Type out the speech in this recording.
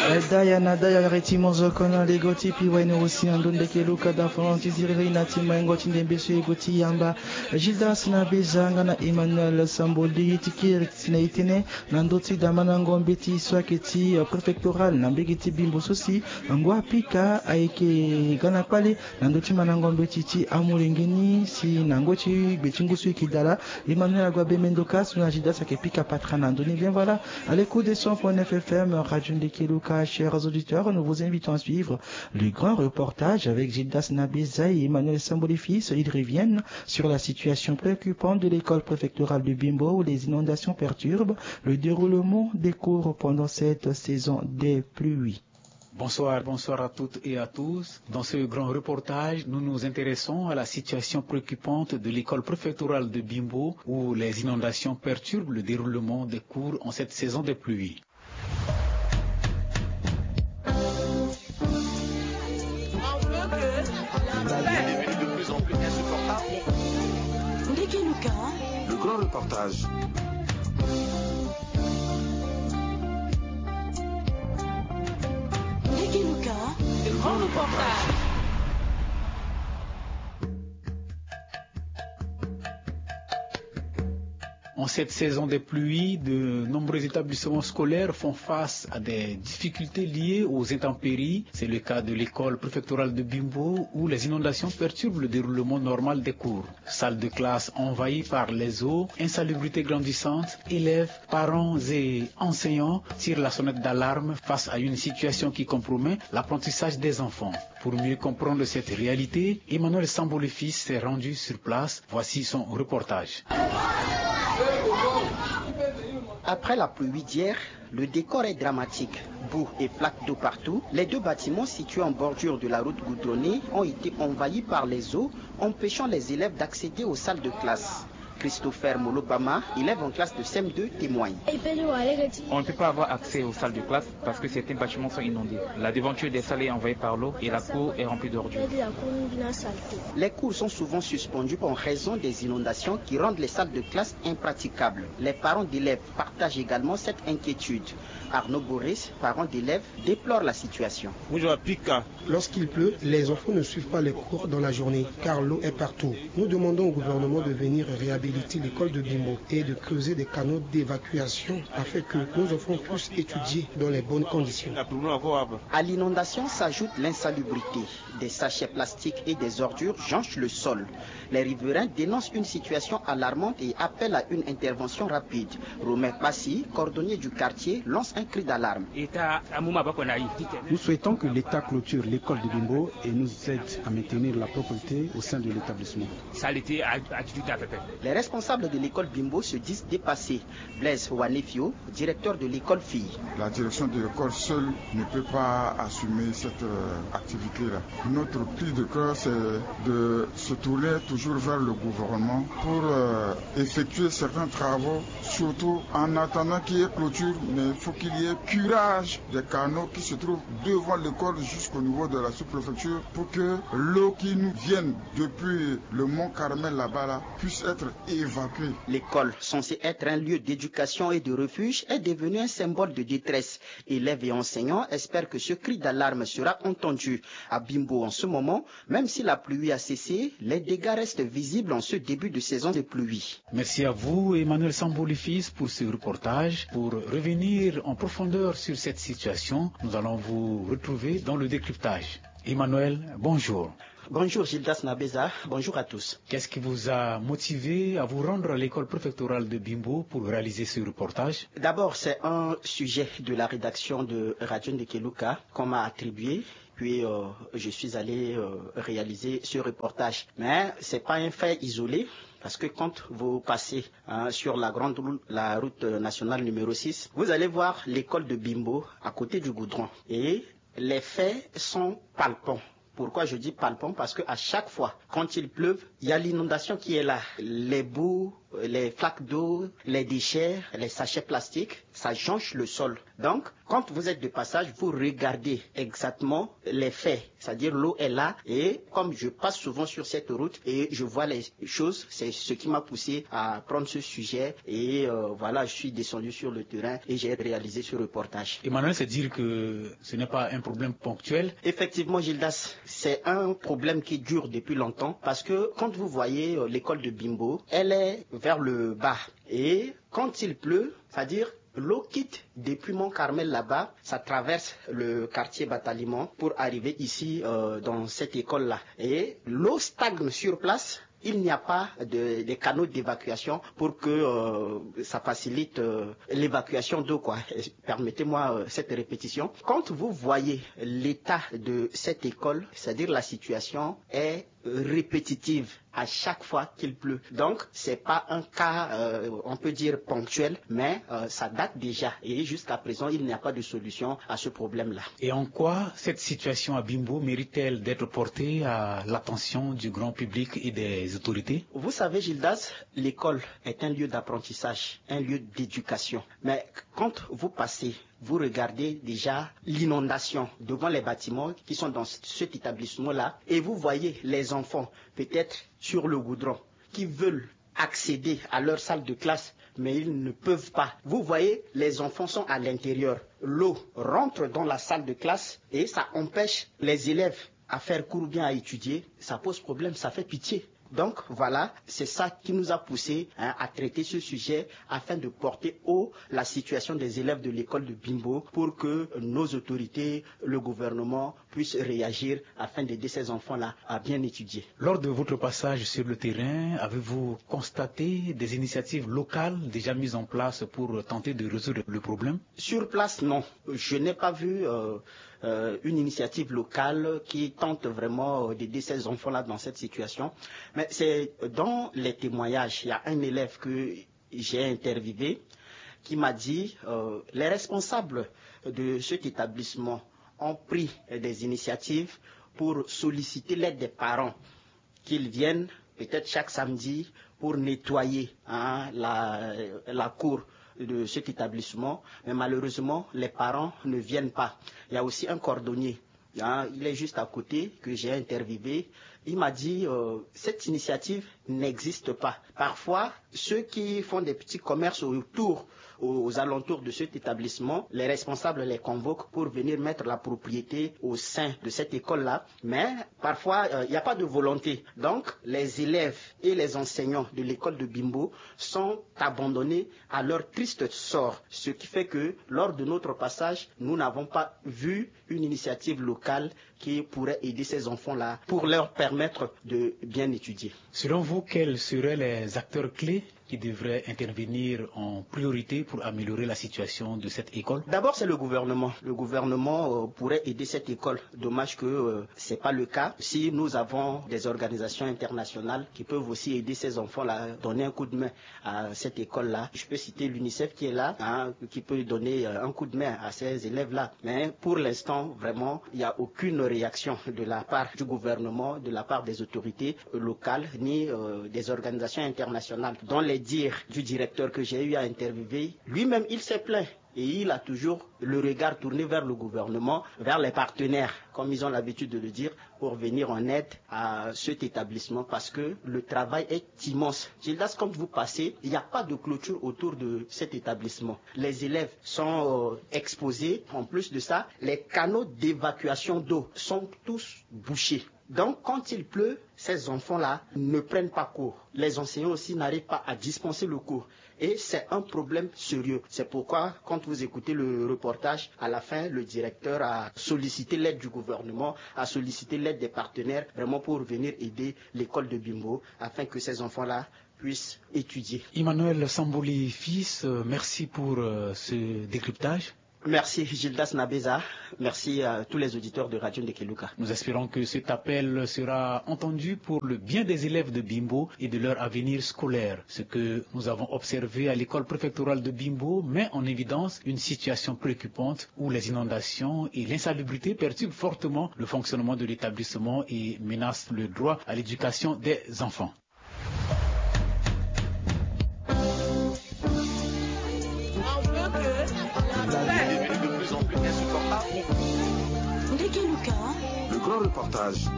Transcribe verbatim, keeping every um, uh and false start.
Dayana Daya Retimozo Kona Legoti Piweno aussi en donde ke Luka da Francis Irina Timangoti Ndembesu Egoti Yamba Gildas na Bezanga na Emmanuel Samboli Tikir Tinaitene Nandoti Damana Ngombeti Swaketi Prefectoral Nambegiti Bimbo Sosi Ngwa Pika Aike Gana Pale Nandoti Manangombeti Ti Amulengeni Si Nangoti Betingusu Kidala Emmanuel Agwabe Mendoka Suna Gildas Akepika Patra Nandoni. Bien voilà, à l'écoute des cent point neuf F M, Radio Ndekeluka, chers auditeurs, nous vous invitons à suivre le grand reportage avec Gildas Nabeza et Emmanuel Samboli-Fils. Ils reviennent sur la situation préoccupante de l'école préfectorale de Bimbo où les inondations perturbent le déroulement des cours pendant cette saison des pluies. Bonsoir, bonsoir à toutes et à tous. Dans ce grand reportage, nous nous intéressons à la situation préoccupante de l'école préfectorale de Bimbo où les inondations perturbent le déroulement des cours en cette saison des pluies. De plus en plus insupportable. Le grand reportage. Le grand reportage. En cette saison des pluies, de nombreux établissements scolaires font face à des difficultés liées aux intempéries. C'est le cas de l'école préfectorale de Bimbo où les inondations perturbent le déroulement normal des cours. Salles de classe envahies par les eaux, insalubrité grandissante, élèves, parents et enseignants tirent la sonnette d'alarme face à une situation qui compromet l'apprentissage des enfants. Pour mieux comprendre cette réalité, Emmanuel Samboli-Fils s'est rendu sur place. Voici son reportage. Après la pluie d'hier, le décor est dramatique. Boue et flaques d'eau partout. Les deux bâtiments situés en bordure de la route goudronnée ont été envahis par les eaux, empêchant les élèves d'accéder aux salles de classe. Christopher Molobama, élève en classe de C M deux, témoigne. On ne peut pas avoir accès aux salles de classe parce que certains bâtiments sont inondés. La devanture des salles est envahie par l'eau et la cour est remplie d'ordures. Les cours sont souvent suspendus en raison des inondations qui rendent les salles de classe impraticables. Les parents d'élèves partagent également cette inquiétude. Arnaud Boris, parent d'élèves, déplore la situation. Lorsqu'il pleut, les enfants ne suivent pas les cours dans la journée car l'eau est partout. Nous demandons au gouvernement de venir réhabiliter l'école de Bimbo et de creuser des canaux d'évacuation afin que nos enfants puissent étudier dans les bonnes conditions. À l'inondation s'ajoute l'insalubrité. Des sachets plastiques et des ordures jonchent le sol. Les riverains dénoncent une situation alarmante et appellent à une intervention rapide. Romain Passi, cordonnier du quartier, lance un cri d'alarme. Nous souhaitons que l'État clôture l'école de Bimbo et nous aide à maintenir la propreté au sein de l'établissement. Les responsables de l'école Bimbo se disent dépassés. Blaise Wanefio, directeur de l'école Fille. La direction de l'école seule ne peut pas assumer cette euh, activité-là. Notre cri de cœur, c'est de se tourner toujours vers le gouvernement pour euh, effectuer certains travaux, surtout en attendant qu'il y ait clôture, mais il faut qu'il y ait curage des canaux qui se trouvent devant l'école jusqu'au niveau de la sous-préfecture pour que l'eau qui nous vienne depuis le mont Carmel là-bas là, puisse être évacuée. L'école, censée être un lieu d'éducation et de refuge, est devenue un symbole de détresse. Élèves et enseignants espèrent que ce cri d'alarme sera entendu. À Bimbo en ce moment, même si la pluie a cessé, les dégâts restent visibles en ce début de saison de pluie. Merci à vous, Emmanuel Samboli-Fils, pour ce reportage. Pour revenir en profondeur sur cette situation, nous allons vous retrouver dans le décryptage. Emmanuel, bonjour. Bonjour Gildas Nabeza, bonjour à tous. Qu'est-ce qui vous a motivé à vous rendre à l'école préfectorale de Bimbo pour réaliser ce reportage? D'abord, c'est un sujet de la rédaction de Radio Ndekeluka qu'on m'a attribué. Puis euh, je suis allé euh, réaliser ce reportage. Mais c'est pas un fait isolé. Parce que quand vous passez hein, sur la grande route, la route nationale numéro six, vous allez voir l'école de Bimbo à côté du goudron. Et les faits sont palpants. Pourquoi je dis palpant? Parce qu'à chaque fois, quand il pleuve, il y a l'inondation qui est là. Les boues les flaques d'eau, les déchets, les sachets plastiques, ça jonche le sol. Donc, quand vous êtes de passage, vous regardez exactement les faits, c'est-à-dire l'eau est là et comme je passe souvent sur cette route et je vois les choses, c'est ce qui m'a poussé à prendre ce sujet et euh, voilà, je suis descendu sur le terrain et j'ai réalisé ce reportage. Emmanuel, c'est dire que ce n'est pas un problème ponctuel? Effectivement, Gildas, c'est un problème qui dure depuis longtemps parce que quand vous voyez euh, l'école de Bimbo, elle est vers le bas et quand il pleut, c'est-à-dire l'eau quitte depuis Mont-Carmel là-bas, ça traverse le quartier Bataillon pour arriver ici euh, dans cette école-là. Et l'eau stagne sur place. Il n'y a pas de, de canaux d'évacuation pour que euh, ça facilite euh, l'évacuation d'eau, quoi. Permettez-moi euh, cette répétition. Quand vous voyez l'état de cette école, c'est-à-dire la situation est répétitive à chaque fois qu'il pleut. Donc, c'est pas un cas, euh, on peut dire ponctuel, mais euh, ça date déjà. Et jusqu'à présent, il n'y a pas de solution à ce problème-là. Et en quoi cette situation à Bimbo mérite-t-elle d'être portée à l'attention du grand public et des autorités? Vous savez, Gildas, l'école est un lieu d'apprentissage, un lieu d'éducation. Mais quand vous passez, vous regardez déjà l'inondation devant les bâtiments qui sont dans cet établissement-là et vous voyez les enfants peut-être sur le goudron qui veulent accéder à leur salle de classe mais ils ne peuvent pas. Vous voyez, les enfants sont à l'intérieur. L'eau rentre dans la salle de classe et ça empêche les élèves à faire cours bien à étudier. Ça pose problème, ça fait pitié. Donc voilà, c'est ça qui nous a poussé hein, à traiter ce sujet afin de porter haut la situation des élèves de l'école de Bimbo pour que nos autorités, le gouvernement puissent réagir afin d'aider ces enfants-là à bien étudier. Lors de votre passage sur le terrain, avez-vous constaté des initiatives locales déjà mises en place pour tenter de résoudre le problème? Sur place, non. Je n'ai pas vu euh, euh, une initiative locale qui tente vraiment d'aider ces enfants-là dans cette situation. Mais c'est dans les témoignages, il y a un élève que j'ai interviewé qui m'a dit euh, les responsables de cet établissement ont pris des initiatives pour solliciter l'aide des parents, qu'ils viennent peut-être chaque samedi pour nettoyer hein, la, la cour de cet établissement, mais malheureusement les parents ne viennent pas. Il y a aussi un cordonnier, hein, il est juste à côté que j'ai interviewé. Il m'a dit euh, cette initiative n'existe pas. Parfois, ceux qui font des petits commerces autour, aux, aux alentours de cet établissement, les responsables les convoquent pour venir mettre la propriété au sein de cette école-là. Mais parfois, il euh, n'y a pas de volonté. Donc, les élèves et les enseignants de l'école de Bimbo sont abandonnés à leur triste sort. Ce qui fait que lors de notre passage, nous n'avons pas vu une initiative locale qui pourrait aider ces enfants-là pour leur permettre de bien étudier. Selon vous, quels seraient les acteurs clés qui devraient intervenir en priorité pour améliorer la situation de cette école? D'abord, c'est le gouvernement. Le gouvernement euh, pourrait aider cette école. Dommage que euh, ce n'est pas le cas. Si nous avons des organisations internationales qui peuvent aussi aider ces enfants-là, donner un coup de main à cette école-là. Je peux citer l'UNICEF qui est là, hein, qui peut donner euh, un coup de main à ces élèves-là. Mais pour l'instant, vraiment, il n'y a aucune réaction de la part du gouvernement, de la part des autorités locales, ni euh, des organisations internationales. Dans les dires du directeur que j'ai eu à interviewer, lui-même il s'est plaint et il a toujours le regard tourné vers le gouvernement, vers les partenaires, comme ils ont l'habitude de le dire, pour venir en aide à cet établissement parce que le travail est immense. Gildas, quand vous passez, il n'y a pas de clôture autour de cet établissement. Les élèves sont euh, exposés. En plus de ça, les canaux d'évacuation d'eau sont tous bouchés. Donc, quand il pleut, ces enfants-là ne prennent pas cours. Les enseignants aussi n'arrivent pas à dispenser le cours. Et c'est un problème sérieux. C'est pourquoi, quand vous écoutez le reportage, à la fin, le directeur a sollicité l'aide du gouvernement, a sollicité l'aide des partenaires, vraiment pour venir aider l'école de Bimbo, afin que ces enfants-là puissent étudier. Emmanuel Samboli, fils, merci pour ce décryptage. Merci Gildas Nabeza, merci à tous les auditeurs de Radio Ndekeluka. Nous espérons que cet appel sera entendu pour le bien des élèves de Bimbo et de leur avenir scolaire. Ce que nous avons observé à l'école préfectorale de Bimbo met en évidence une situation préoccupante où les inondations et l'insalubrité perturbent fortement le fonctionnement de l'établissement et menacent le droit à l'éducation des enfants. reportage.